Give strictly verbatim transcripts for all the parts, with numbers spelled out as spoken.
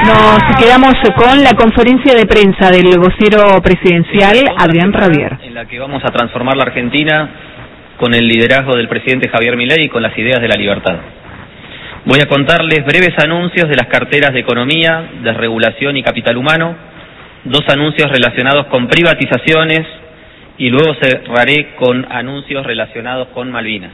Nos quedamos con la conferencia de prensa del vocero presidencial, Adrián Rabier. En la que vamos a transformar la Argentina con el liderazgo del presidente Javier Milei y con las ideas de la libertad. Voy a contarles breves anuncios de las carteras de Economía, Desregulación y Capital Humano, dos anuncios relacionados con privatizaciones y luego cerraré con anuncios relacionados con Malvinas.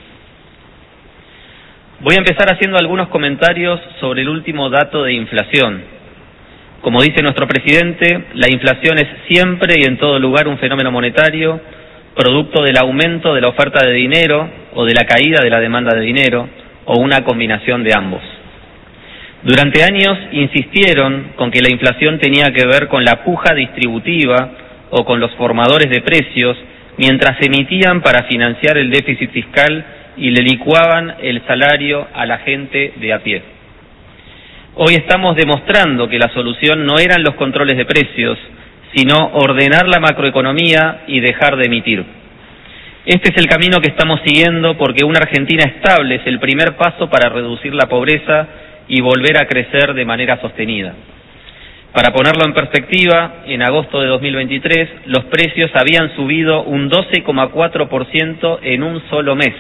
Voy a empezar haciendo algunos comentarios sobre el último dato de inflación. Como dice nuestro presidente, la inflación es siempre y en todo lugar un fenómeno monetario, producto del aumento de la oferta de dinero o de la caída de la demanda de dinero, o una combinación de ambos. Durante años insistieron con que la inflación tenía que ver con la puja distributiva o con los formadores de precios, mientras emitían para financiar el déficit fiscal y le licuaban el salario a la gente de a pie. Hoy estamos demostrando que la solución no eran los controles de precios, sino ordenar la macroeconomía y dejar de emitir. Este es el camino que estamos siguiendo porque una Argentina estable es el primer paso para reducir la pobreza y volver a crecer de manera sostenida. Para ponerlo en perspectiva, en agosto de dos mil veintitrés los precios habían subido un doce coma cuatro por ciento en un solo mes.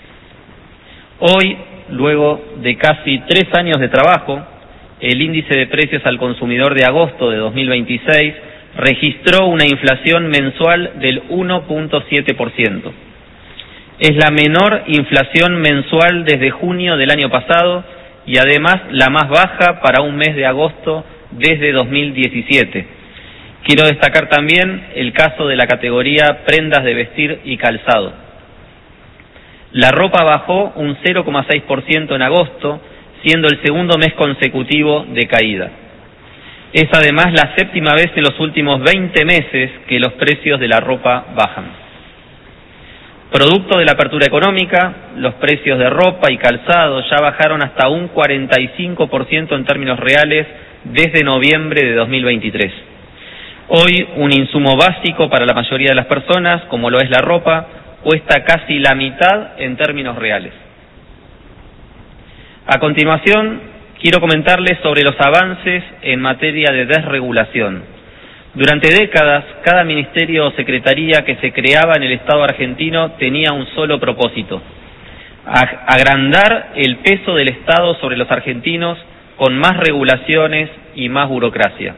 Hoy, luego de casi tres años de trabajo, el índice de precios al consumidor de agosto de dos mil veintiséis registró una inflación mensual del uno punto siete por ciento. Es la menor inflación mensual desde junio del año pasado y además la más baja para un mes de agosto desde dos mil diecisiete. Quiero destacar también el caso de la categoría prendas de vestir y calzado. La ropa bajó un cero coma seis por ciento en agosto, siendo el segundo mes consecutivo de caída. Es además la séptima vez en los últimos veinte meses que los precios de la ropa bajan. Producto de la apertura económica, los precios de ropa y calzado ya bajaron hasta un cuarenta y cinco por ciento en términos reales desde noviembre de dos mil veintitrés. Hoy, un insumo básico para la mayoría de las personas, como lo es la ropa, cuesta casi la mitad en términos reales. A continuación, quiero comentarles sobre los avances en materia de desregulación. Durante décadas, cada ministerio o secretaría que se creaba en el Estado argentino tenía un solo propósito: agrandar el peso del Estado sobre los argentinos con más regulaciones y más burocracia.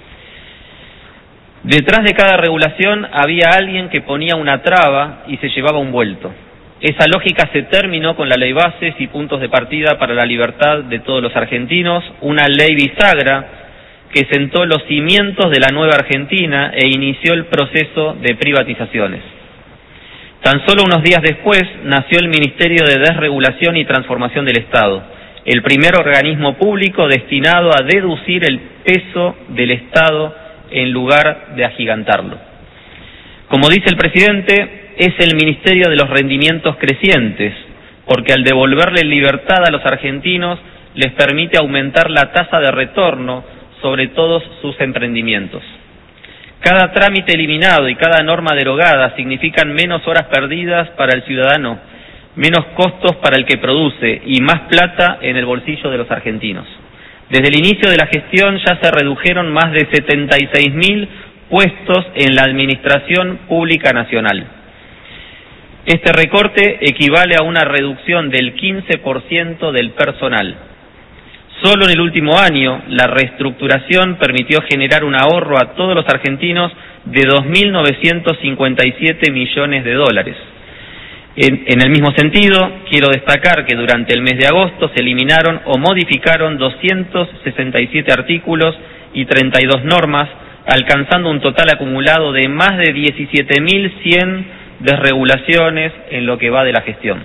Detrás de cada regulación había alguien que ponía una traba y se llevaba un vuelto. Esa lógica se terminó con la ley Bases y Puntos de Partida para la Libertad de todos los argentinos, una ley bisagra que sentó los cimientos de la nueva Argentina e inició el proceso de privatizaciones. Tan solo unos días después nació el Ministerio de Desregulación y Transformación del Estado, el primer organismo público destinado a deducir el peso del Estado en lugar de agigantarlo. Como dice el presidente, es el Ministerio de los Rendimientos Crecientes, porque al devolverle libertad a los argentinos les permite aumentar la tasa de retorno sobre todos sus emprendimientos. Cada trámite eliminado y cada norma derogada significan menos horas perdidas para el ciudadano, menos costos para el que produce y más plata en el bolsillo de los argentinos. Desde el inicio de la gestión ya se redujeron más de setenta y seis mil puestos en la Administración Pública Nacional. Este recorte equivale a una reducción del quince por ciento del personal. Solo en el último año, la reestructuración permitió generar un ahorro a todos los argentinos de dos mil novecientos cincuenta y siete millones de dólares. En, en el mismo sentido, quiero destacar que durante el mes de agosto se eliminaron o modificaron doscientos sesenta y siete artículos y treinta y dos normas, alcanzando un total acumulado de más de diecisiete mil cien desregulaciones en lo que va de la gestión.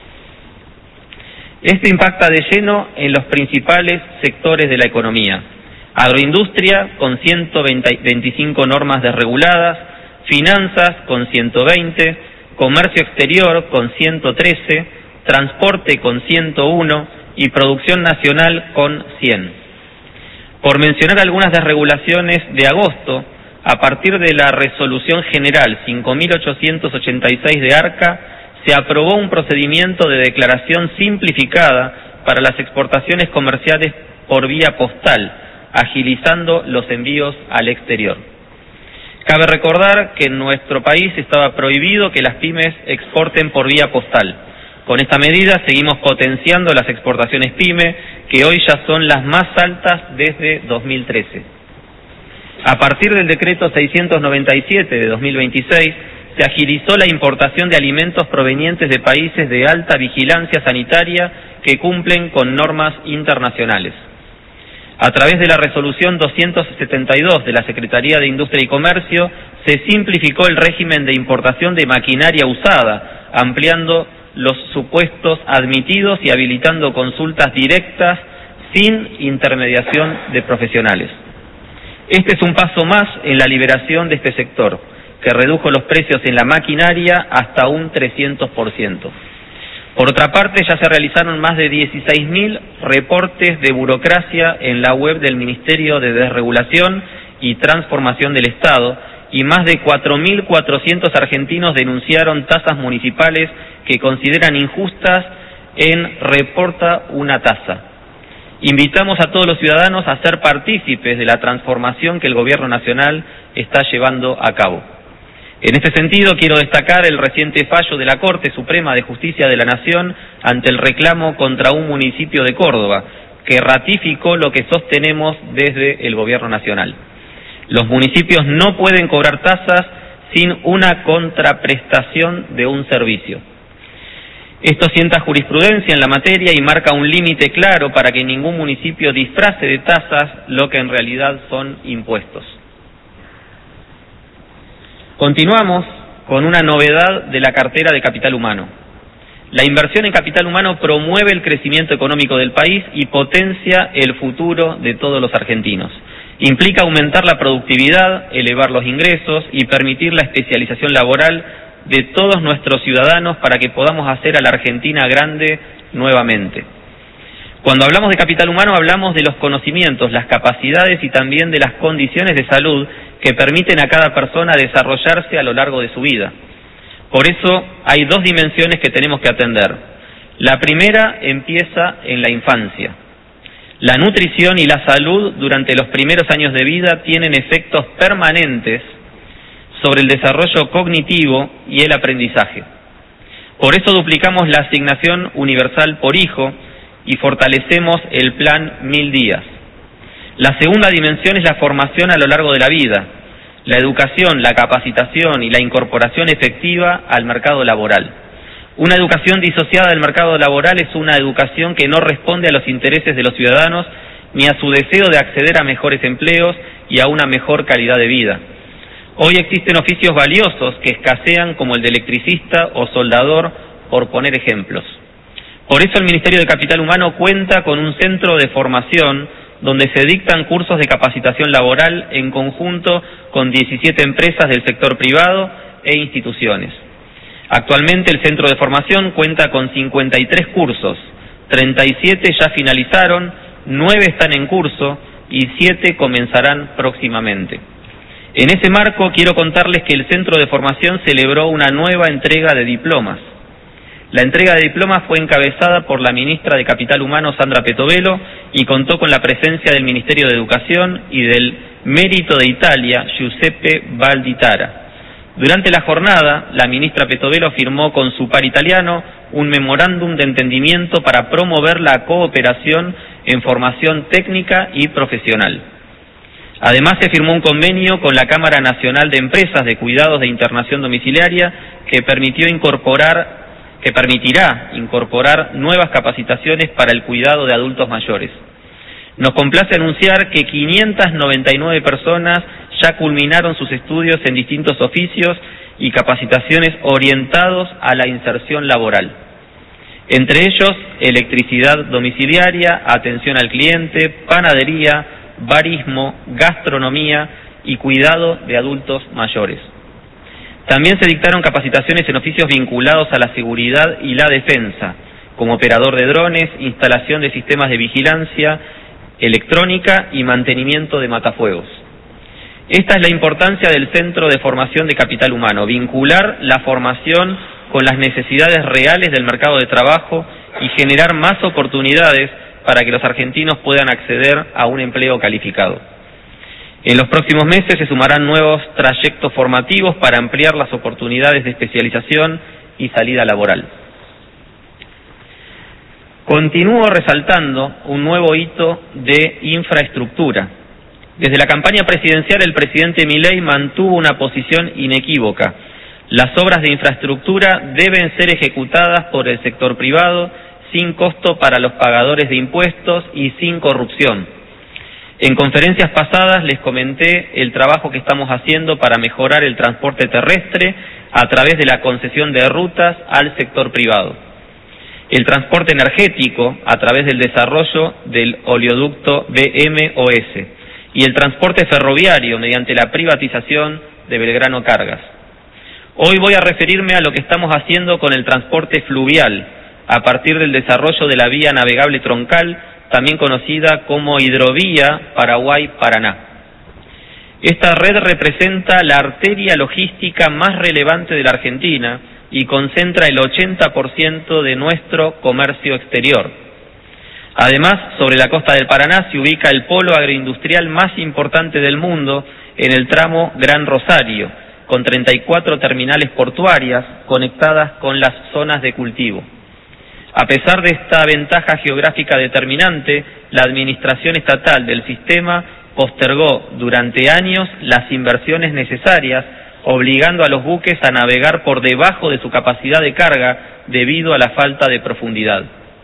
Esto impacta de lleno en los principales sectores de la economía: agroindustria con ciento veinticinco normas desreguladas, finanzas con ciento veinte, comercio exterior con ciento trece, transporte con ciento uno y producción nacional con cien. Por mencionar algunas desregulaciones de agosto, a partir de la Resolución General cinco mil ochocientos ochenta y seis de ARCA, se aprobó un procedimiento de declaración simplificada para las exportaciones comerciales por vía postal, agilizando los envíos al exterior. Cabe recordar que en nuestro país estaba prohibido que las pymes exporten por vía postal. Con esta medida seguimos potenciando las exportaciones PYME, que hoy ya son las más altas desde dos mil trece. A partir del decreto seiscientos noventa y siete de dos mil veintiséis, se agilizó la importación de alimentos provenientes de países de alta vigilancia sanitaria que cumplen con normas internacionales. A través de la resolución doscientos setenta y dos de la Secretaría de Industria y Comercio, se simplificó el régimen de importación de maquinaria usada, ampliando los supuestos admitidos y habilitando consultas directas sin intermediación de profesionales. Este es un paso más en la liberación de este sector, que redujo los precios en la maquinaria hasta un trescientos por ciento. Por otra parte, ya se realizaron más de dieciséis mil reportes de burocracia en la web del Ministerio de Desregulación y Transformación del Estado, y más de cuatro mil cuatrocientos argentinos denunciaron tasas municipales que consideran injustas en Reporta una tasa. Invitamos a todos los ciudadanos a ser partícipes de la transformación que el Gobierno Nacional está llevando a cabo. En este sentido, quiero destacar el reciente fallo de la Corte Suprema de Justicia de la Nación ante el reclamo contra un municipio de Córdoba, que ratificó lo que sostenemos desde el Gobierno Nacional. Los municipios no pueden cobrar tasas sin una contraprestación de un servicio. Esto sienta jurisprudencia en la materia y marca un límite claro para que ningún municipio disfrace de tasas lo que en realidad son impuestos. Continuamos con una novedad de la cartera de capital humano. La inversión en capital humano promueve el crecimiento económico del país y potencia el futuro de todos los argentinos. Implica aumentar la productividad, elevar los ingresos y permitir la especialización laboral de todos nuestros ciudadanos para que podamos hacer a la Argentina grande nuevamente. Cuando hablamos de capital humano hablamos de los conocimientos, las capacidades y también de las condiciones de salud que permiten a cada persona desarrollarse a lo largo de su vida. Por eso hay dos dimensiones que tenemos que atender. La primera empieza en la infancia. La nutrición y la salud durante los primeros años de vida tienen efectos permanentes sobre el desarrollo cognitivo y el aprendizaje. Por eso duplicamos la asignación universal por hijo y fortalecemos el plan Mil Días. La segunda dimensión es la formación a lo largo de la vida, la educación, la capacitación y la incorporación efectiva al mercado laboral. Una educación disociada del mercado laboral es una educación que no responde a los intereses de los ciudadanos ni a su deseo de acceder a mejores empleos y a una mejor calidad de vida. Hoy existen oficios valiosos que escasean como el de electricista o soldador, por poner ejemplos. Por eso el Ministerio de Capital Humano cuenta con un centro de formación donde se dictan cursos de capacitación laboral en conjunto con diecisiete empresas del sector privado e instituciones. Actualmente el centro de formación cuenta con cincuenta y tres cursos, treinta y siete ya finalizaron, nueve están en curso y siete comenzarán próximamente. En ese marco quiero contarles que el centro de formación celebró una nueva entrega de diplomas. La entrega de diplomas fue encabezada por la ministra de Capital Humano, Sandra Petovelo, y contó con la presencia del Ministerio de Educación y del Mérito de Italia, Giuseppe Valditara. Durante la jornada, la ministra Petovelo firmó con su par italiano un memorándum de entendimiento para promover la cooperación en formación técnica y profesional. Además, se firmó un convenio con la Cámara Nacional de Empresas de Cuidados de Internación Domiciliaria que permitió incorporar que permitirá incorporar nuevas capacitaciones para el cuidado de adultos mayores. Nos complace anunciar que quinientas noventa y nueve personas ya culminaron sus estudios en distintos oficios y capacitaciones orientados a la inserción laboral. Entre ellos, electricidad domiciliaria, atención al cliente, panadería, barismo, gastronomía y cuidado de adultos mayores. También se dictaron capacitaciones en oficios vinculados a la seguridad y la defensa, como operador de drones, instalación de sistemas de vigilancia electrónica y mantenimiento de matafuegos. Esta es la importancia del Centro de Formación de Capital Humano, vincular la formación con las necesidades reales del mercado de trabajo y generar más oportunidades para que los argentinos puedan acceder a un empleo calificado. En los próximos meses se sumarán nuevos trayectos formativos para ampliar las oportunidades de especialización y salida laboral. Continúo resaltando un nuevo hito de infraestructura. Desde la campaña presidencial, el presidente Milei mantuvo una posición inequívoca. Las obras de infraestructura deben ser ejecutadas por el sector privado, sin costo para los pagadores de impuestos y sin corrupción. En conferencias pasadas les comenté el trabajo que estamos haciendo para mejorar el transporte terrestre a través de la concesión de rutas al sector privado. El transporte energético a través del desarrollo del oleoducto B M O S y el transporte ferroviario mediante la privatización de Belgrano Cargas. Hoy voy a referirme a lo que estamos haciendo con el transporte fluvial a partir del desarrollo de la vía navegable troncal, también conocida como hidrovía Paraguay-Paraná. Esta red representa la arteria logística más relevante de la Argentina y concentra el ochenta por ciento de nuestro comercio exterior. Además, sobre la costa del Paraná se ubica el polo agroindustrial más importante del mundo en el tramo Gran Rosario, con treinta y cuatro terminales portuarias conectadas con las zonas de cultivo. A pesar de esta ventaja geográfica determinante, la administración estatal del sistema postergó durante años las inversiones necesarias, obligando a los buques a navegar por debajo de su capacidad de carga debido a la falta de profundidad.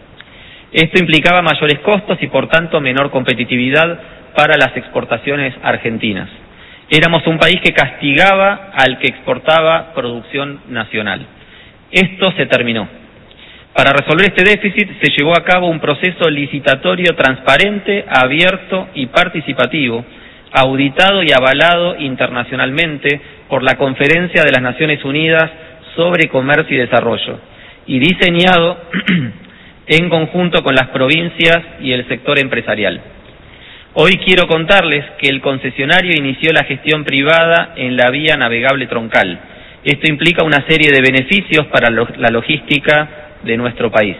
Esto implicaba mayores costos y, por tanto, menor competitividad para las exportaciones argentinas. Éramos un país que castigaba al que exportaba producción nacional. Esto se terminó. Para resolver este déficit se llevó a cabo un proceso licitatorio transparente, abierto y participativo, auditado y avalado internacionalmente por la Conferencia de las Naciones Unidas sobre Comercio y Desarrollo, y diseñado en conjunto con las provincias y el sector empresarial. Hoy quiero contarles que el concesionario inició la gestión privada en la vía navegable troncal. Esto implica una serie de beneficios para la logística de nuestro país.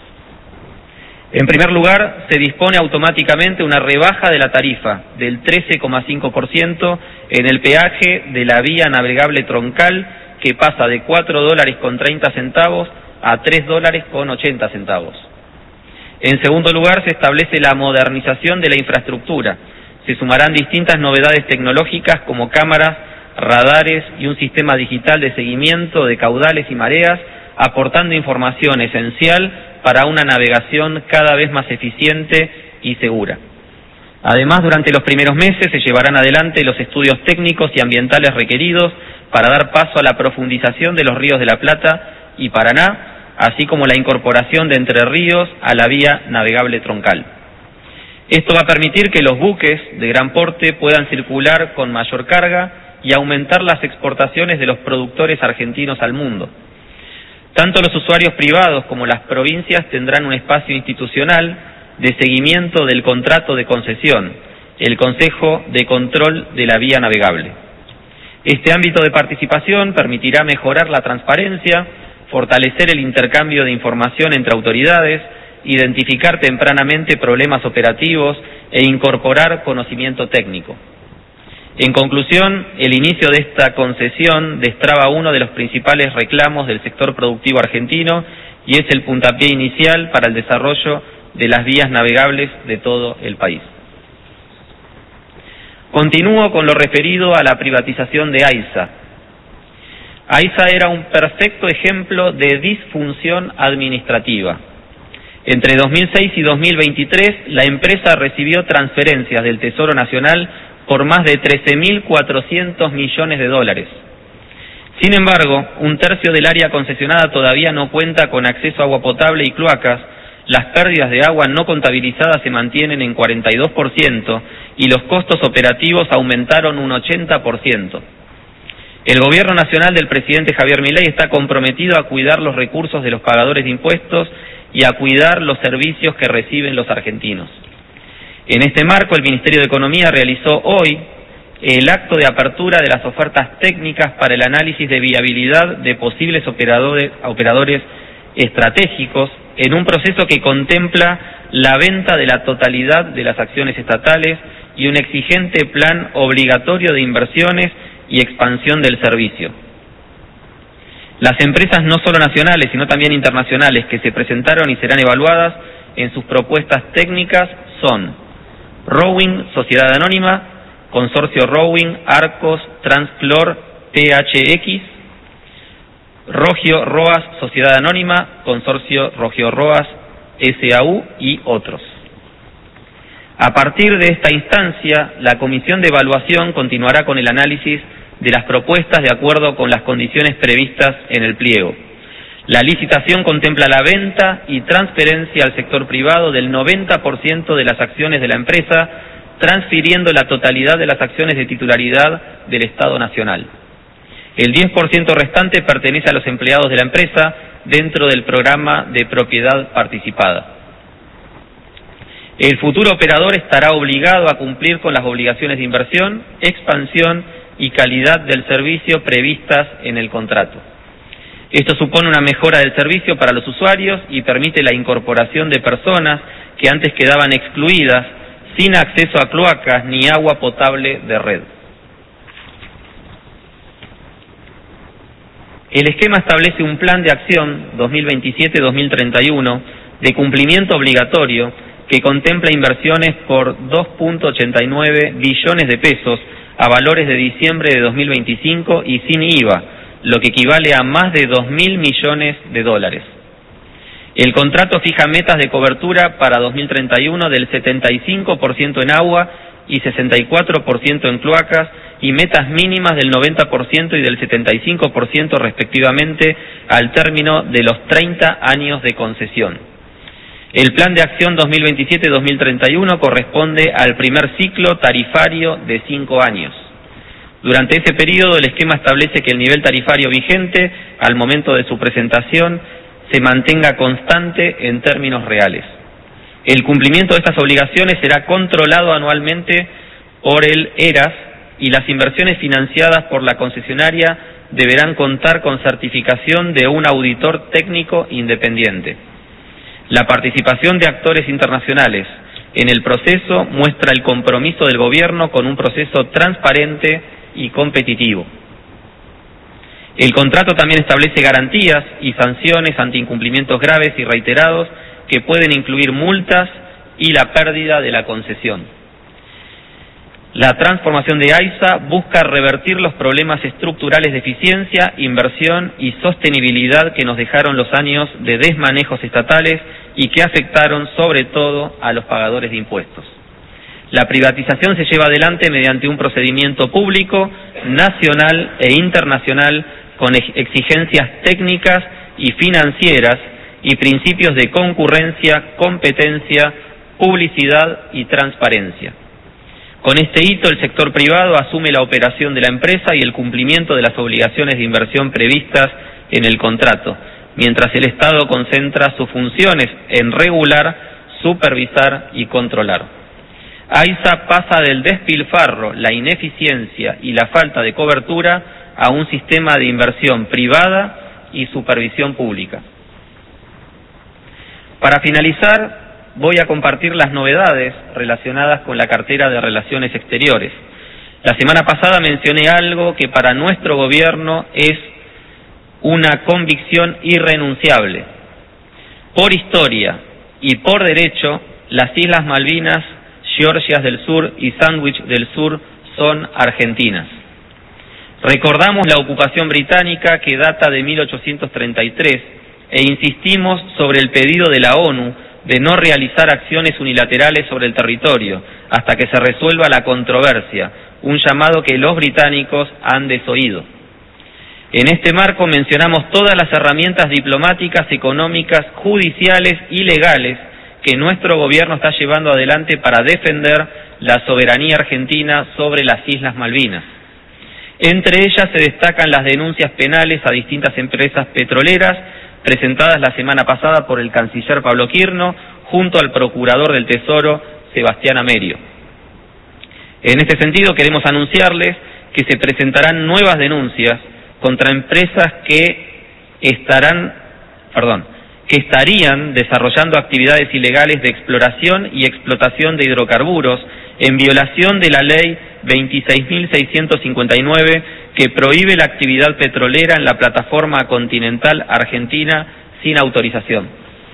En primer lugar, se dispone automáticamente una rebaja de la tarifa del trece coma cinco por ciento en el peaje de la vía navegable troncal, que pasa de cuatro dólares con treinta centavos a tres dólares con ochenta centavos. En segundo lugar, se establece la modernización de la infraestructura. Se sumarán distintas novedades tecnológicas como cámaras, radares y un sistema digital de seguimiento de caudales y mareas, aportando información esencial para una navegación cada vez más eficiente y segura. Además, durante los primeros meses se llevarán adelante los estudios técnicos y ambientales requeridos para dar paso a la profundización de los ríos de la Plata y Paraná, así como la incorporación de Entre Ríos a la vía navegable troncal. Esto va a permitir que los buques de gran porte puedan circular con mayor carga y aumentar las exportaciones de los productores argentinos al mundo. Tanto los usuarios privados como las provincias tendrán un espacio institucional de seguimiento del contrato de concesión, el Consejo de Control de la Vía Navegable. Este ámbito de participación permitirá mejorar la transparencia, fortalecer el intercambio de información entre autoridades, identificar tempranamente problemas operativos e incorporar conocimiento técnico. En conclusión, el inicio de esta concesión destraba uno de los principales reclamos del sector productivo argentino y es el puntapié inicial para el desarrollo de las vías navegables de todo el país. Continúo con lo referido a la privatización de AISA. AISA era un perfecto ejemplo de disfunción administrativa. Entre dos mil seis y dos mil veintitrés, la empresa recibió transferencias del Tesoro Nacional por más de trece mil cuatrocientos millones de dólares. Sin embargo, un tercio del área concesionada todavía no cuenta con acceso a agua potable y cloacas, las pérdidas de agua no contabilizadas se mantienen en cuarenta y dos por ciento y los costos operativos aumentaron un ochenta por ciento. El gobierno nacional del presidente Javier Milei está comprometido a cuidar los recursos de los pagadores de impuestos y a cuidar los servicios que reciben los argentinos. En este marco, el Ministerio de Economía realizó hoy el acto de apertura de las ofertas técnicas para el análisis de viabilidad de posibles operadores, operadores estratégicos en un proceso que contempla la venta de la totalidad de las acciones estatales y un exigente plan obligatorio de inversiones y expansión del servicio. Las empresas no solo nacionales, sino también internacionales que se presentaron y serán evaluadas en sus propuestas técnicas son Rowing, Sociedad Anónima, Consorcio Rowing, Arcos, Transclor, T H X, Rogio Roas, Sociedad Anónima, Consorcio Rogio Roas, S A U y otros. A partir de esta instancia, la Comisión de Evaluación continuará con el análisis de las propuestas de acuerdo con las condiciones previstas en el pliego. La licitación contempla la venta y transferencia al sector privado del noventa por ciento de las acciones de la empresa, transfiriendo la totalidad de las acciones de titularidad del Estado Nacional. El diez por ciento restante pertenece a los empleados de la empresa dentro del programa de propiedad participada. El futuro operador estará obligado a cumplir con las obligaciones de inversión, expansión y calidad del servicio previstas en el contrato. Esto supone una mejora del servicio para los usuarios y permite la incorporación de personas que antes quedaban excluidas sin acceso a cloacas ni agua potable de red. El esquema establece un plan de acción dos mil veintisiete a dos mil treinta y uno de cumplimiento obligatorio que contempla inversiones por dos punto ochenta y nueve billones de pesos a valores de diciembre de dos mil veinticinco y sin I V A, lo que equivale a más de dos mil millones de dólares. El contrato fija metas de cobertura para dos mil treinta y uno del setenta y cinco por ciento en agua y sesenta y cuatro por ciento en cloacas y metas mínimas del noventa por ciento y del setenta y cinco por ciento respectivamente al término de los treinta años de concesión. El Plan de Acción dos mil veintisiete a dos mil treinta y uno corresponde al primer ciclo tarifario de cinco años. Durante ese periodo, el esquema establece que el nivel tarifario vigente, al momento de su presentación, se mantenga constante en términos reales. El cumplimiento de estas obligaciones será controlado anualmente por el ERAS y las inversiones financiadas por la concesionaria deberán contar con certificación de un auditor técnico independiente. La participación de actores internacionales en el proceso muestra el compromiso del gobierno con un proceso transparente y competitivo. El contrato también establece garantías y sanciones ante incumplimientos graves y reiterados que pueden incluir multas y la pérdida de la concesión. La transformación de AISA busca revertir los problemas estructurales de eficiencia, inversión y sostenibilidad que nos dejaron los años de desmanejos estatales y que afectaron sobre todo a los pagadores de impuestos. La privatización se lleva adelante mediante un procedimiento público, nacional e internacional con exigencias técnicas y financieras y principios de concurrencia, competencia, publicidad y transparencia. Con este hito, el sector privado asume la operación de la empresa y el cumplimiento de las obligaciones de inversión previstas en el contrato, mientras el Estado concentra sus funciones en regular, supervisar y controlar. AISA pasa del despilfarro, la ineficiencia y la falta de cobertura a un sistema de inversión privada y supervisión pública. Para finalizar, voy a compartir las novedades relacionadas con la cartera de Relaciones Exteriores. La semana pasada mencioné algo que para nuestro gobierno es una convicción irrenunciable. Por historia y por derecho, las Islas Malvinas, Georgias del Sur y Sandwich del Sur son argentinas. Recordamos la ocupación británica que data de mil ochocientos treinta y tres e insistimos sobre el pedido de la ONU de no realizar acciones unilaterales sobre el territorio hasta que se resuelva la controversia, un llamado que los británicos han desoído. En este marco mencionamos todas las herramientas diplomáticas, económicas, judiciales y legales que nuestro gobierno está llevando adelante para defender la soberanía argentina sobre las Islas Malvinas. Entre ellas se destacan las denuncias penales a distintas empresas petroleras presentadas la semana pasada por el canciller Pablo Quirno junto al procurador del Tesoro Sebastián Amerio. En este sentido queremos anunciarles que se presentarán nuevas denuncias contra empresas que estarán, perdón, que estarían desarrollando actividades ilegales de exploración y explotación de hidrocarburos en violación de la ley veintiséis mil seiscientos cincuenta y nueve que prohíbe la actividad petrolera en la plataforma continental argentina sin autorización.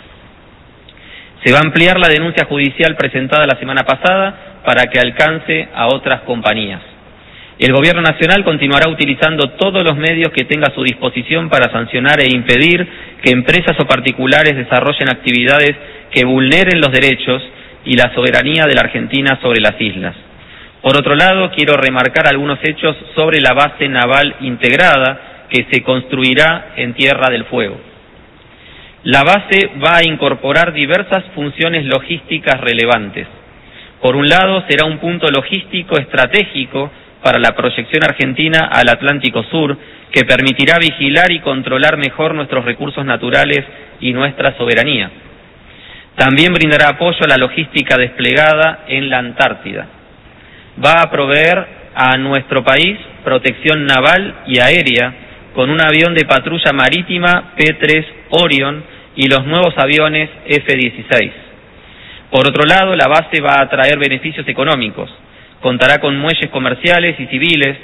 Se va a ampliar la denuncia judicial presentada la semana pasada para que alcance a otras compañías. El Gobierno Nacional continuará utilizando todos los medios que tenga a su disposición para sancionar e impedir que empresas o particulares desarrollen actividades que vulneren los derechos y la soberanía de la Argentina sobre las islas. Por otro lado, quiero remarcar algunos hechos sobre la base naval integrada que se construirá en Tierra del Fuego. La base va a incorporar diversas funciones logísticas relevantes. Por un lado, será un punto logístico estratégico para la proyección argentina al Atlántico Sur, que permitirá vigilar y controlar mejor nuestros recursos naturales y nuestra soberanía. También brindará apoyo a la logística desplegada en la Antártida. Va a proveer a nuestro país protección naval y aérea con un avión de patrulla marítima P tres Orion y los nuevos aviones F dieciséis. Por otro lado, la base va a traer beneficios económicos. Contará con muelles comerciales y civiles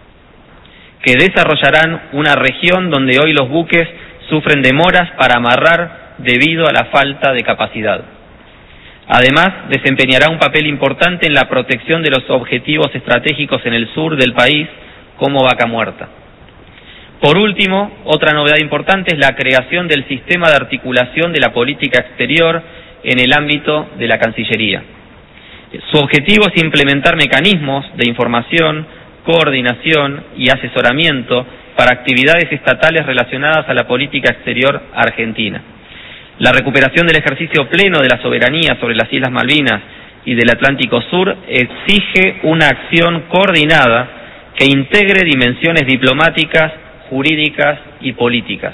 que desarrollarán una región donde hoy los buques sufren demoras para amarrar debido a la falta de capacidad. Además, desempeñará un papel importante en la protección de los objetivos estratégicos en el sur del país, como Vaca Muerta. Por último, otra novedad importante es la creación del sistema de articulación de la política exterior en el ámbito de la Cancillería. Su objetivo es implementar mecanismos de información, coordinación y asesoramiento para actividades estatales relacionadas a la política exterior argentina. La recuperación del ejercicio pleno de la soberanía sobre las Islas Malvinas y del Atlántico Sur exige una acción coordinada que integre dimensiones diplomáticas, jurídicas y políticas.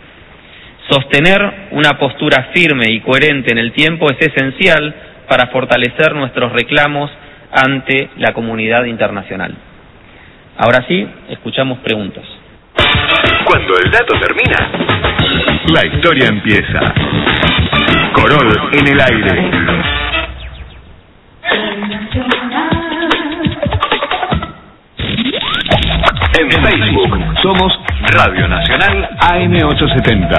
Sostener una postura firme y coherente en el tiempo es esencial para fortalecer nuestros reclamos ante la comunidad internacional. Ahora sí, escuchamos preguntas. Cuando el dato termina, la historia empieza. Corol en el aire. En Facebook somos Radio Nacional A M ochocientos setenta.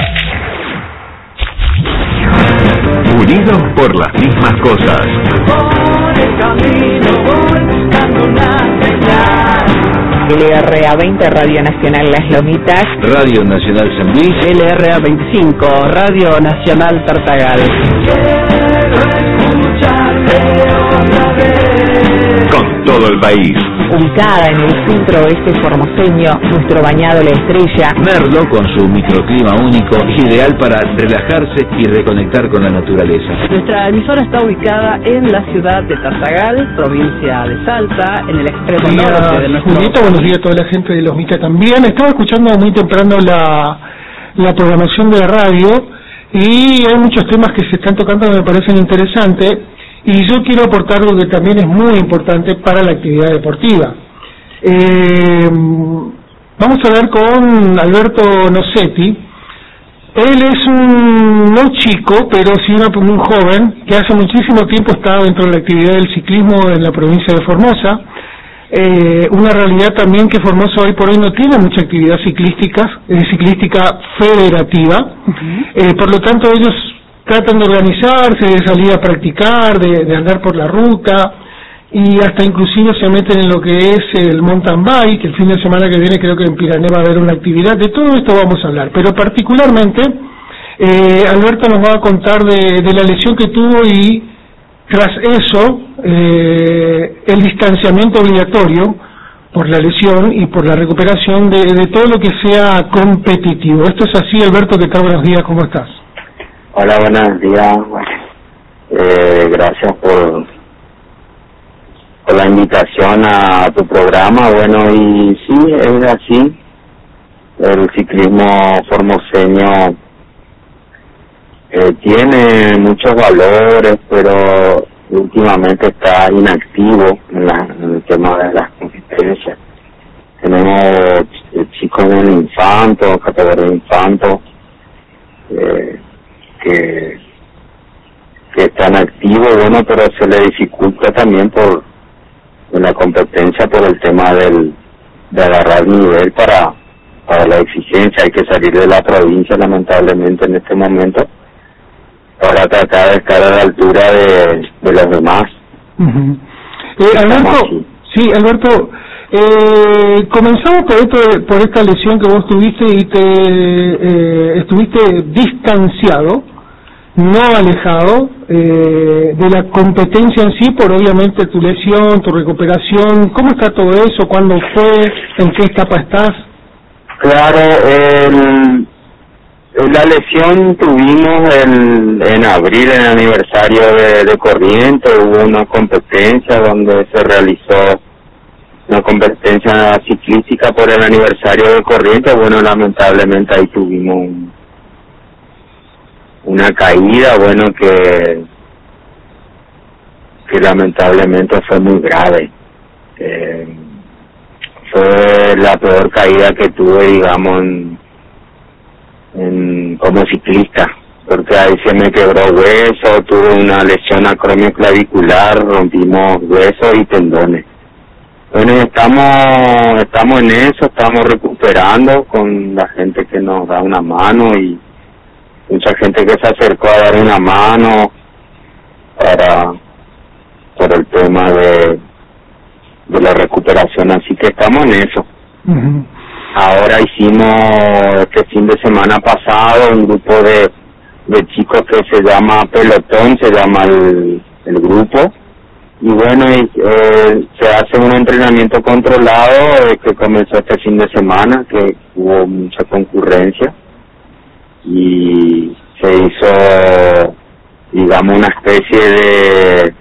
Unidos por las mismas cosas. Por el camino voy buscando una señal. L R A veinte, Radio Nacional Las Lomitas. Radio Nacional San Luis. L R A veinticinco, Radio Nacional Tartagal. Quiero escucharte otra vez. Con todo el país. Ubicada en el centro oeste formoseño, nuestro bañado La Estrella. Merlo, con su microclima único, ideal para relajarse y reconectar con la naturaleza. Nuestra emisora está ubicada en la ciudad de Tartagal, provincia de Salta, en el extremo Buenos días, norte de nuestro... Julieta, buenos días a toda la gente de Los Mica también. Estaba escuchando muy temprano la, la programación de la radio y hay muchos temas que se están tocando que me parecen interesantes. Y yo quiero aportar algo que también es muy importante para la actividad deportiva. Eh, vamos a hablar con Alberto Nocetti. Él es un, no chico, pero sí una, un joven que hace muchísimo tiempo está dentro de la actividad del ciclismo en la provincia de Formosa. Eh, una realidad también que Formosa hoy por hoy no tiene mucha actividad ciclística, eh, ciclística federativa. Uh-huh. eh, por lo tanto, ellos tratan de organizarse, de salir a practicar, de, de andar por la ruta y hasta inclusive se meten en lo que es el mountain bike. El fin de semana que viene creo que en Pirané va a haber una actividad. De todo esto vamos a hablar, pero particularmente eh, Alberto nos va a contar de, de la lesión que tuvo y tras eso eh, el distanciamiento obligatorio por la lesión y por la recuperación de, de todo lo que sea competitivo. Esto es así. Alberto, ¿qué tal? Buenos días, ¿cómo estás? Hola, buenos días. Bueno, eh, gracias por, por la invitación a tu programa. Bueno, y sí, es así. El ciclismo formoseño eh, tiene muchos valores, pero últimamente está inactivo en, la, en el tema de las competencias. Tenemos chicos en el infanto, categoría infanto, eh, que están activos, bueno, pero se le dificulta también por, por la competencia, por el tema del de agarrar nivel para para la exigencia. Hay que salir de la provincia, lamentablemente, en este momento, para tratar de estar a la altura de, de los demás. Uh-huh. eh, Alberto, sí, Alberto, eh, comenzamos por esto, por esta lesión que vos tuviste y te eh, estuviste distanciado, no alejado eh, de la competencia en sí, por obviamente tu lesión, tu recuperación. ¿Cómo está todo eso? ¿Cuándo fue? ¿En qué etapa estás? Claro, el, la lesión tuvimos el, en abril, en el aniversario de, de Corrientes. Hubo una competencia donde se realizó una competencia ciclística por el aniversario de Corrientes. Bueno, lamentablemente ahí tuvimos un, una caída, bueno, que que lamentablemente fue muy grave. Eh, fue la peor caída que tuve, digamos, en, en como ciclista, porque ahí se me quebró hueso, tuve una lesión acromioclavicular, rompimos huesos y tendones. Bueno, estamos estamos en eso, estamos recuperando con la gente que nos da una mano y mucha gente que se acercó a dar una mano para por el tema de de la recuperación, así que estamos en eso. Uh-huh. Ahora hicimos este fin de semana pasado un grupo de de chicos que se llama Pelotón, se llama el, el grupo, y bueno, y, eh, se hace un entrenamiento controlado eh, que comenzó este fin de semana, que hubo mucha concurrencia y se hizo, digamos, una especie de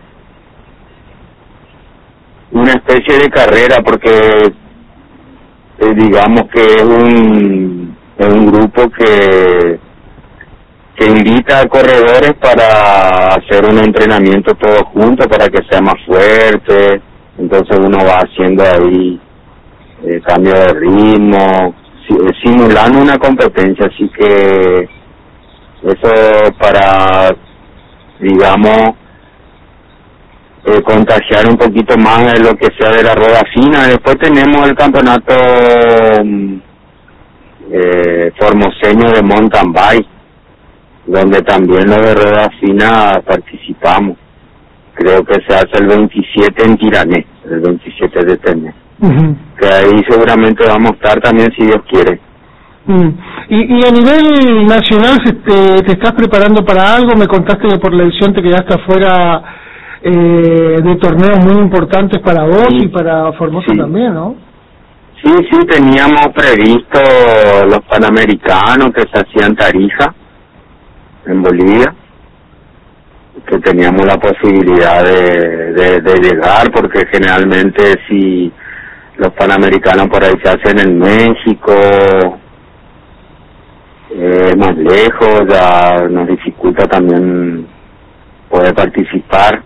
una especie de carrera, porque eh, digamos que es un es un grupo que que invita a corredores para hacer un entrenamiento todos juntos para que sea más fuerte. Entonces uno va haciendo ahí eh, cambio de ritmo, simulando una competencia, así que eso para, digamos, eh, contagiar un poquito más de lo que sea de la rueda fina. Después tenemos el campeonato eh, formoseño de mountain bike, donde también los de rueda fina participamos. Creo que se hace el veintisiete en Tirané, el veintisiete de este mes. Uh-huh. Que ahí seguramente vamos a estar también, si Dios quiere. Mm. Y, y a nivel nacional, te, ¿te estás preparando para algo? Me contaste que por la lesión te quedaste afuera eh, de torneos muy importantes para vos, sí, y para Formosa, sí, también, ¿no? Sí, sí, teníamos previsto los Panamericanos que se hacían Tarija, en Bolivia, que teníamos la posibilidad de, de, de llegar, porque generalmente si los Panamericanos por ahí se hacen en México, eh, más lejos, ya nos dificulta también poder participar.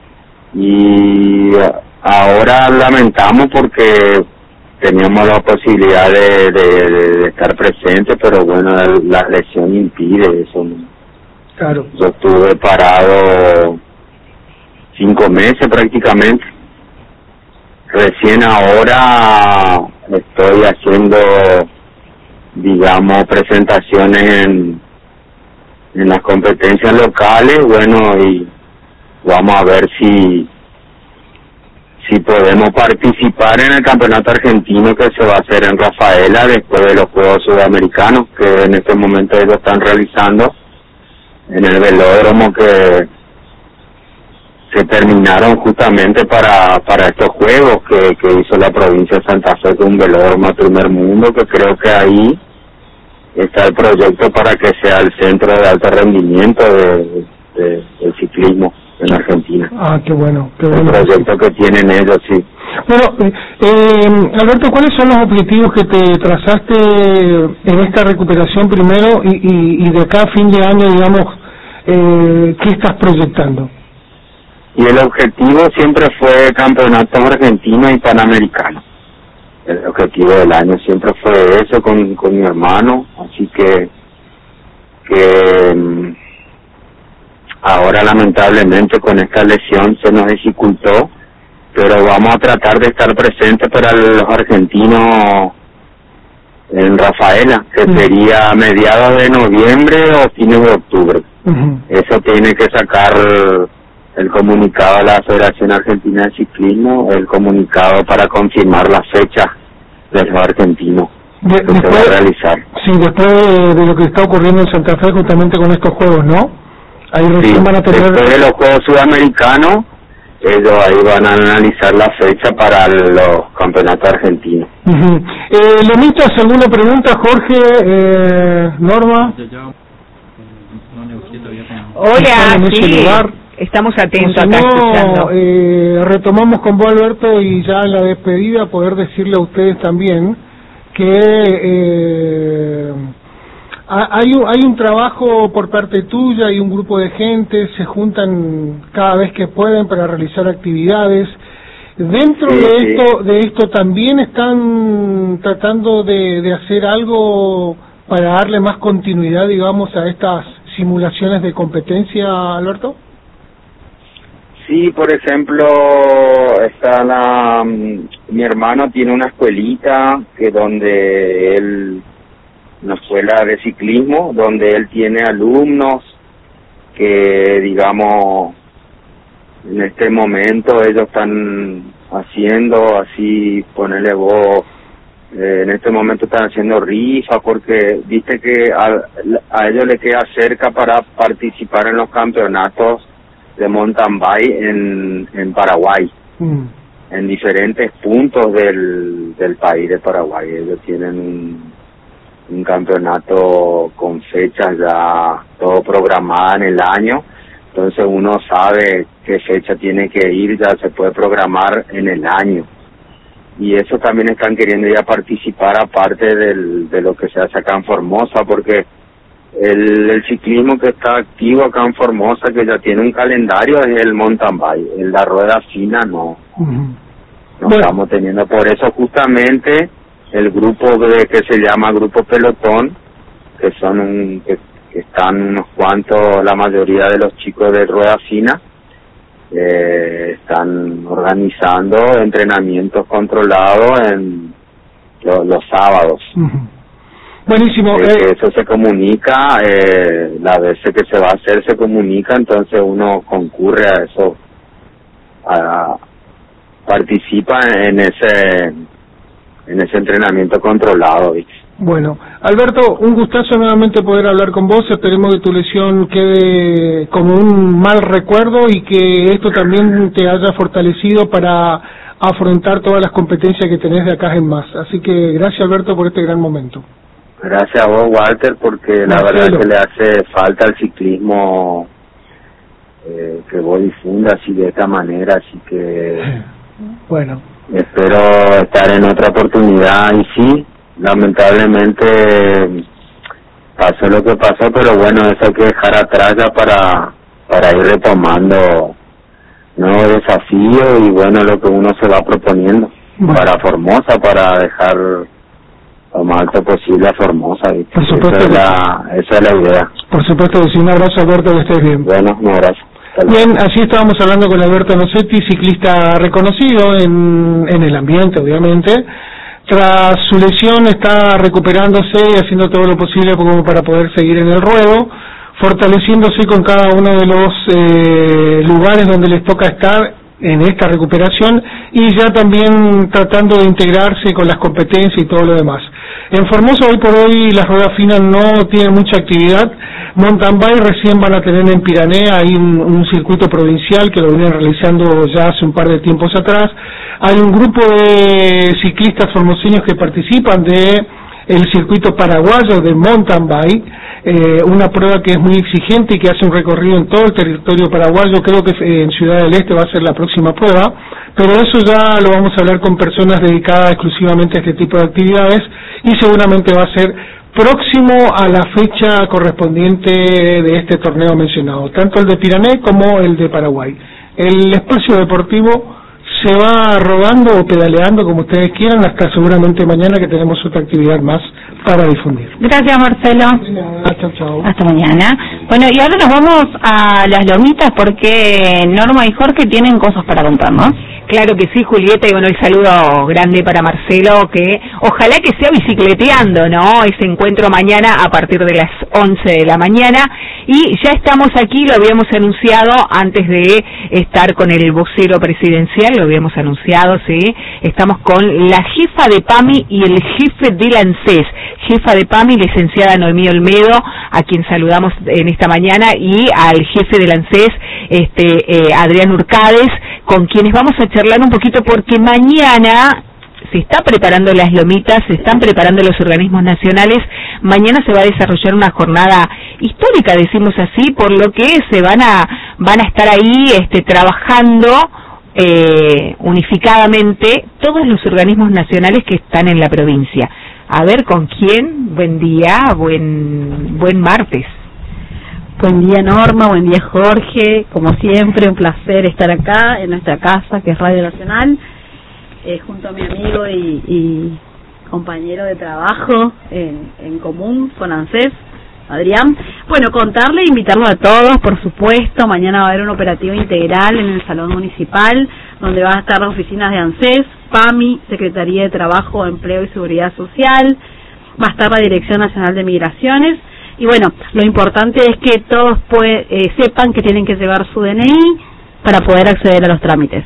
Y ahora lamentamos porque teníamos la posibilidad de, de, de estar presentes, pero bueno, la lesión impide eso, ¿no? Claro. Yo estuve parado cinco meses prácticamente. Recién ahora estoy haciendo, digamos, presentaciones en, en las competencias locales, bueno, y vamos a ver si si podemos participar en el campeonato argentino que se va a hacer en Rafaela después de los Juegos Sudamericanos, que en este momento ellos están realizando en el velódromo que se terminaron justamente para para estos juegos que, que hizo la provincia de Santa Fe, con un velódromo de primer mundo, que creo que ahí está el proyecto para que sea el centro de alto rendimiento de, de, del ciclismo en Argentina. Ah, qué bueno, qué bueno. El proyecto que tienen ellos, sí. Bueno, eh, Alberto, ¿cuáles son los objetivos que te trazaste en esta recuperación primero y, y, y de acá a fin de año, digamos, eh, qué estás proyectando? Y el objetivo siempre fue campeonato argentino y panamericano. El objetivo del año siempre fue eso con, con mi hermano, así que que ahora lamentablemente con esta lesión se nos dificultó, pero vamos a tratar de estar presentes para los argentinos en Rafaela, que uh-huh. sería a mediados de noviembre o fines de octubre. Uh-huh. Eso tiene que sacar el comunicado de la Federación Argentina de Ciclismo, el comunicado para confirmar la fecha de los argentinos de, que después, se va a realizar. Sí, después de, de lo que está ocurriendo en Santa Fe justamente con estos juegos, ¿no? Ahí recién sí, van a tener... después de los Juegos Sudamericanos, ellos ahí van a analizar la fecha para los campeonatos argentinos. Uh-huh. eh, ¿Lomitas, alguna pregunta, Jorge, eh, Norma? Hola, sí, estamos atentos acá no, escuchando. Eh, retomamos con vos, Alberto, y ya en la despedida poder decirle a ustedes también que eh, hay, hay un trabajo por parte tuya y un grupo de gente, se juntan cada vez que pueden para realizar actividades. Dentro sí, de sí. esto de esto también están tratando de, de hacer algo para darle más continuidad, digamos, a estas simulaciones de competencia, Alberto. Sí, por ejemplo, está la mi hermano tiene una escuelita que donde él una escuela de ciclismo donde él tiene alumnos que, digamos, en este momento ellos están haciendo así, ponele vos, eh, en este momento están haciendo rifa porque viste que a, a ellos les queda cerca para participar en los campeonatos de mountain bike en, en Paraguay, mm. en diferentes puntos del, del país de Paraguay. Ellos tienen un, un campeonato con fechas ya todo programada en el año, entonces uno sabe qué fecha tiene que ir, ya se puede programar en el año. Y eso también están queriendo ya participar aparte del, de lo que se hace acá en Formosa, porque El, el ciclismo que está activo acá en Formosa, que ya tiene un calendario, es el mountain bike. En la rueda fina no. Uh-huh. No bueno. estamos teniendo. Por eso justamente el grupo de que se llama Grupo Pelotón, que son un, que, que están unos cuantos, la mayoría de los chicos de rueda fina, eh, están organizando entrenamientos controlados en lo, los sábados. Uh-huh. Buenísimo. Eh, eh, eso se comunica, eh, las veces que se va a hacer se comunica, entonces uno concurre a eso, a, participa en ese en ese entrenamiento controlado. ¿Viste? Bueno, Alberto, un gustazo nuevamente poder hablar con vos, esperemos que tu lesión quede como un mal recuerdo y que esto también te haya fortalecido para afrontar todas las competencias que tenés de acá en más. Así que gracias, Alberto, por este gran momento. Gracias a vos, Walter, porque la Marcelo. verdad es que le hace falta al ciclismo eh, que vos difundas así de esta manera, así que bueno, espero estar en otra oportunidad. Y sí, lamentablemente pasó lo que pasó, pero bueno, eso hay que dejar atrás ya para, para ir retomando nuevos desafíos y bueno, lo que uno se va proponiendo bueno. para Formosa, para dejar lo más alto posible a Formosa. ¿Viste? Por supuesto. Esa es, la, esa es la idea. Por supuesto, sí, un abrazo, Alberto, que estés bien. Bueno, un abrazo. Bien, así estábamos hablando con Alberto Nocetti, ciclista reconocido en, en el ambiente, obviamente. Tras su lesión está recuperándose y haciendo todo lo posible como para poder seguir en el ruedo, fortaleciéndose con cada uno de los eh, lugares donde les toca estar en esta recuperación y ya también tratando de integrarse con las competencias y todo lo demás. En Formosa hoy por hoy las ruedas finas no tienen mucha actividad. Mountain bike recién van a tener en Piranea, hay un, un circuito provincial que lo vienen realizando ya hace un par de tiempos atrás. Hay un grupo de ciclistas formoseños que participan de el circuito paraguayo de mountain bike, eh, una prueba que es muy exigente y que hace un recorrido en todo el territorio paraguayo. Creo que eh, en Ciudad del Este va a ser la próxima prueba, pero eso ya lo vamos a hablar con personas dedicadas exclusivamente a este tipo de actividades y seguramente va a ser próximo a la fecha correspondiente de este torneo mencionado, tanto el de Piranés como el de Paraguay. El espacio deportivo se va rodando o pedaleando, como ustedes quieran, hasta seguramente mañana, que tenemos otra actividad más para difundir. Gracias, Marcelo. Chao, chao. Hasta mañana. Bueno, y ahora nos vamos a Las Lomitas porque Norma y Jorge tienen cosas para contarnos. Claro que sí, Julieta, y bueno, el saludo grande para Marcelo, que ojalá que sea bicicleteando, ¿no? Ese encuentro mañana a partir de las once de la mañana, y ya estamos aquí, lo habíamos anunciado antes de estar con el vocero presidencial, lo habíamos anunciado, sí, estamos con la jefa de PAMI y el jefe del ANSES, jefa de PAMI, licenciada Noemí Olmedo, a quien saludamos en esta mañana, y al jefe del ANSES, este, eh, Adrián Urcades, con quienes vamos a charlar un poquito porque mañana se está preparando Las Lomitas, se están preparando los organismos nacionales, mañana se va a desarrollar una jornada histórica, decimos así, por lo que se van a van a estar ahí este, trabajando eh, unificadamente todos los organismos nacionales que están en la provincia. A ver, ¿con quién? Buen día, buen buen martes. Buen día, Norma, buen día, Jorge, como siempre un placer estar acá en nuestra casa, que es Radio Nacional, eh, junto a mi amigo y, y compañero de trabajo en, en común con ANSES, Adrián. Bueno, contarle e invitarlo a todos, por supuesto, mañana va a haber un operativo integral en el Salón Municipal, donde van a estar las oficinas de ANSES, PAMI, Secretaría de Trabajo, Empleo y Seguridad Social, va a estar la Dirección Nacional de Migraciones. Y bueno, lo importante es que todos puede, eh, sepan que tienen que llevar su D N I para poder acceder a los trámites.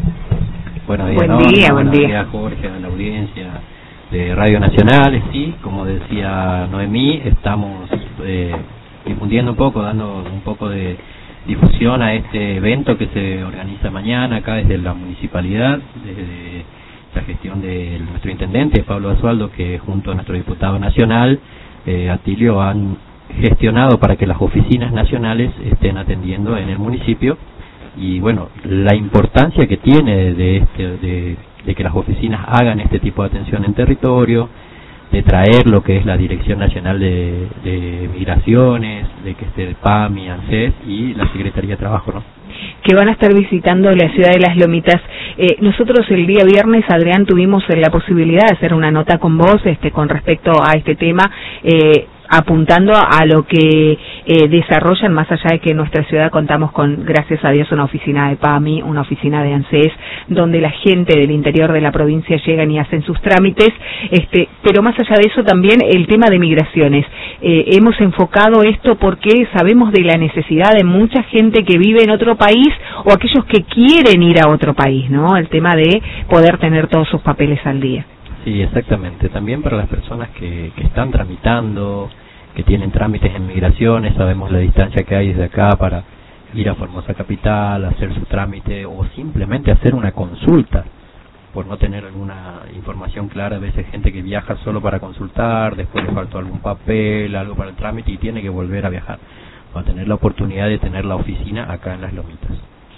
Buenos días, buen Norma, día, buen buenos día. días, Jorge, a la audiencia de Radio Nacional. Sí, como decía Noemí, estamos eh, difundiendo un poco, dando un poco de difusión a este evento que se organiza mañana acá desde la municipalidad, desde la gestión de nuestro intendente, Pablo Basualdo, que junto a nuestro diputado nacional, Eh, Atilio, han gestionado para que las oficinas nacionales estén atendiendo en el municipio. Y bueno, la importancia que tiene de este de, de que las oficinas hagan este tipo de atención en territorio, de traer lo que es la Dirección Nacional de, de Migraciones, de que esté el PAMI, ANSES y la Secretaría de Trabajo, ¿no? Que van a estar visitando la ciudad de Las Lomitas. Eh, nosotros el día viernes, Adrián, tuvimos la posibilidad de hacer una nota con vos este, con respecto a este tema, eh, apuntando a lo que eh, desarrollan, más allá de que en nuestra ciudad contamos con, gracias a Dios, una oficina de PAMI, una oficina de ANSES, donde la gente del interior de la provincia llegan y hacen sus trámites, este, pero más allá de eso también el tema de migraciones. Eh, hemos enfocado esto porque sabemos de la necesidad de mucha gente que vive en otro país o aquellos que quieren ir a otro país, ¿no? El tema de poder tener todos sus papeles al día. Sí, exactamente. También para las personas que, que están tramitando, que tienen trámites en migraciones, sabemos la distancia que hay desde acá para ir a Formosa Capital, hacer su trámite o simplemente hacer una consulta por no tener alguna información clara. A veces gente que viaja solo para consultar, después le faltó algún papel, algo para el trámite y tiene que volver a viajar. Va a tener la oportunidad de tener la oficina acá en Las Lomitas.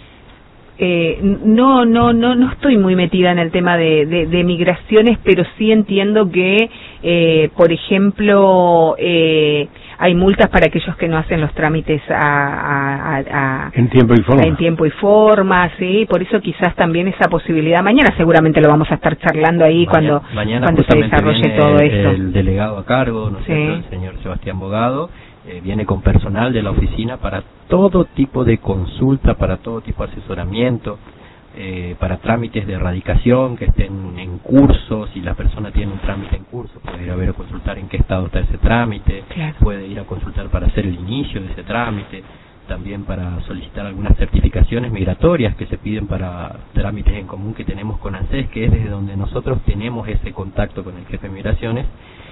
Eh, no, no, no, no estoy muy metida en el tema de, de, de migraciones, pero sí entiendo que, eh, por ejemplo, eh, hay multas para aquellos que no hacen los trámites a, a, a, a en tiempo y forma. En tiempo y forma, sí. Por eso quizás también esa posibilidad. Mañana seguramente lo vamos a estar charlando ahí mañana, cuando, mañana cuando se desarrolle todo el, esto. El delegado a cargo, ¿no es cierto? El señor Sebastián Bogado. Eh, viene con personal de la oficina para todo tipo de consulta, para todo tipo de asesoramiento, eh, para trámites de erradicación que estén en curso. Si la persona tiene un trámite en curso, puede ir a ver a consultar en qué estado está ese trámite, claro. Puede ir a consultar para hacer el inicio de ese trámite, también para solicitar algunas certificaciones migratorias que se piden para trámites en común que tenemos con ANSES, que es desde donde nosotros tenemos ese contacto con el jefe de migraciones.